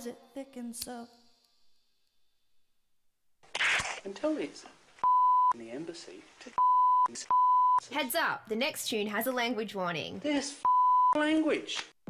does it thicken so? And tell these in the embassy to Heads up, the next tune has a language warning. this language.